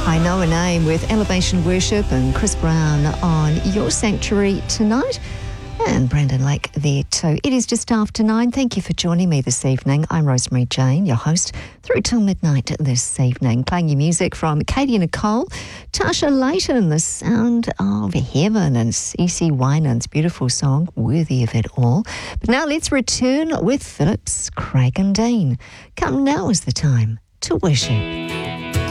I Know a Name with Elevation Worship and Chris Brown on Your Sanctuary tonight. And Brandon Lake there too. It is just after 9. Thank you for joining me this evening. I'm Rosemary Jane, your host, through till midnight this evening. Playing your music from Katie Nicole, Tasha Layton, The Sound of Heaven, and Cece Winans' beautiful song, Worthy of It All. But now let's return with Phillips, Craig and Dean. Come, now is the time to worship.